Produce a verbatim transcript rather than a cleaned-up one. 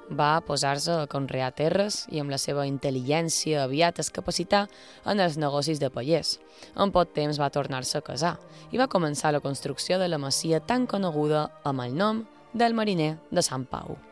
va posar-se a conrear terres i amb la seva intel·ligència aviat es capacità en els negocis de pallers. En poc temps va tornar-se a casar i va començar la construcció de la masia tan coneguda amb el nom del mariner de Sant Pau.